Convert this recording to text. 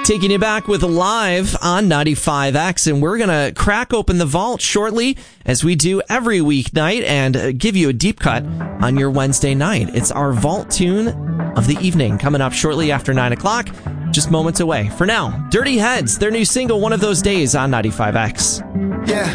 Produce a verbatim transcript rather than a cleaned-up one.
Taking you back with Live on ninety-five X, and we're going to crack open the vault shortly, as we do every weeknight, and uh, give you a deep cut on your Wednesday night. It's our vault tune of the evening, coming up shortly after nine o'clock, just moments away. For now, Dirty Heads, their new single, One of Those Days, on ninety-five X. Yeah.